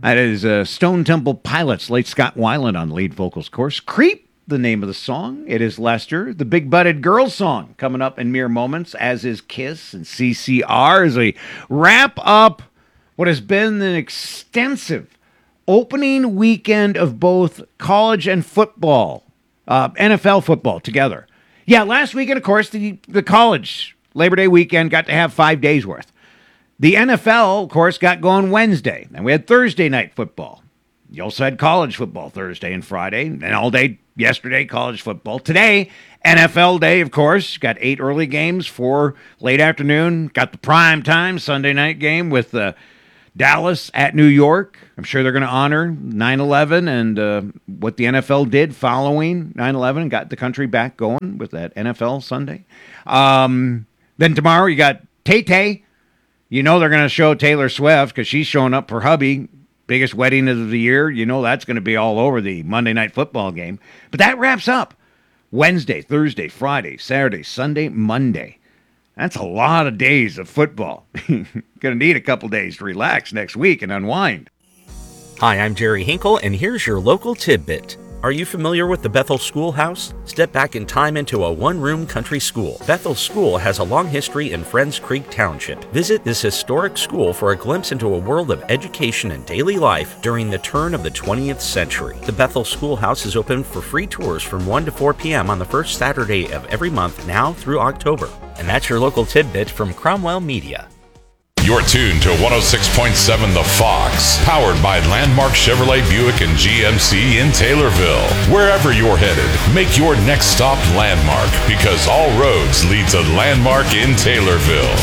That is Stone Temple Pilots, late Scott Weiland on lead vocals, of course. Creep, the name of the song. It is Lester, the Big Butted Girl song, coming up in mere moments, as is Kiss and CCR, as we wrap up what has been an extensive opening weekend of both college and football, NFL football together. Yeah, last weekend, of course, the college Labor Day weekend got to have 5 days worth. The NFL, of course, got going Wednesday, and we had Thursday night football. You also had college football Thursday and Friday, and all day yesterday, college football. Today, NFL day, of course. Got 8 early games, 4 late afternoon. Got the prime time Sunday night game with Dallas at New York. I'm sure they're going to honor 9/11 and what the NFL did following 9/11 and got the country back going with that NFL Sunday. Then tomorrow you got Tay-Tay. You know they're going to show Taylor Swift because she's showing up for hubby. Biggest wedding of the year. You know that's going to be all over the Monday Night Football game. But that wraps up Wednesday, Thursday, Friday, Saturday, Sunday, Monday. That's a lot of days of football. Going to need a couple days to relax next week and unwind. Hi, I'm Jerry Hinkle, and here's your local tidbit. Are you familiar with the Bethel Schoolhouse? Step back in time into a one-room country school. Bethel School has a long history in Friends Creek Township. Visit this historic school for a glimpse into a world of education and daily life during the turn of the 20th century. The Bethel Schoolhouse is open for free tours from 1 to 4 p.m. on the first Saturday of every month now through October. And that's your local tidbit from Cromwell Media. You're tuned to 106.7 The Fox, powered by Landmark Chevrolet Buick and GMC in Taylorville. Wherever you're headed, make your next stop Landmark, because all roads lead to Landmark in Taylorville.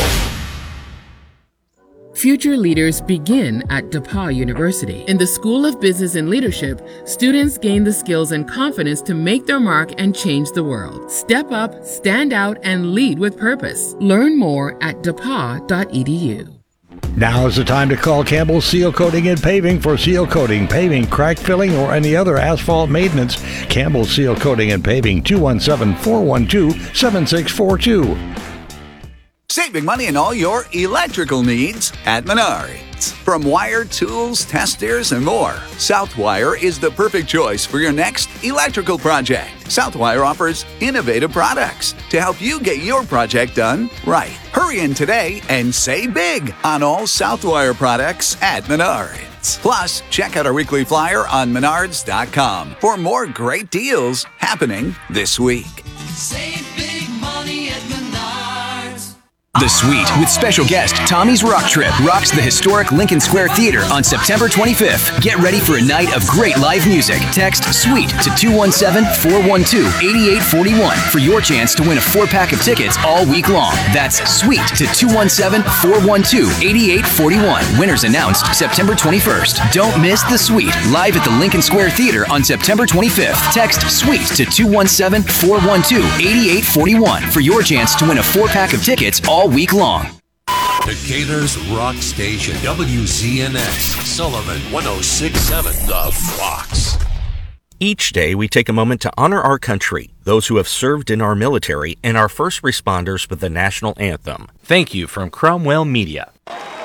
Future leaders begin at DePauw University. In the School of Business and Leadership, students gain the skills and confidence to make their mark and change the world. Step up, stand out, and lead with purpose. Learn more at depaw.edu. Now is the time to call Campbell Seal Coating and Paving for seal coating, paving, crack filling, or any other asphalt maintenance. Campbell Seal Coating and Paving, 217-412-7642. Saving money on all your electrical needs at Menards. From wire, tools, testers, and more, Southwire is the perfect choice for your next electrical project. Southwire offers innovative products to help you get your project done right. Hurry in today and save big on all Southwire products at Menards. Plus, check out our weekly flyer on menards.com for more great deals happening this week. Save big money at Menards. The Suite, with special guest Tommy's Rock Trip, rocks the historic Lincoln Square Theater on September 25th. Get ready for a night of great live music. Text SUITE to 217-412-8841 for your chance to win a 4-pack of tickets all week long. That's SUITE to 217-412-8841. Winners announced September 21st. Don't miss The Suite, live at the Lincoln Square Theater on September 25th. Text SUITE to 217-412-8841 for your chance to win a 4-pack of tickets all week long. Decatur's Rock Station, WZNX, Sullivan 106.7 The Fox. Each day, we take a moment to honor our country, those who have served in our military, and our first responders with the national anthem. Thank you from Cromwell Media.